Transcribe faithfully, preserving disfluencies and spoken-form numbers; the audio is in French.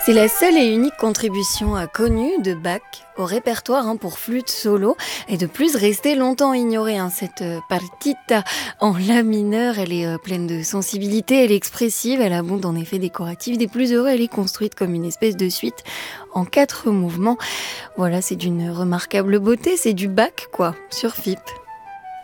C'est la seule et unique contribution euh, connue de Bach au répertoire hein, pour flûte solo et de plus restée longtemps ignorée. Hein, cette euh, partita en la mineur, elle est euh, pleine de sensibilité, elle est expressive, elle abonde en effets décoratifs des plus heureux, elle est construite comme une espèce de suite en quatre mouvements. Voilà, c'est d'une remarquable beauté, c'est du Bach quoi, sur F I P.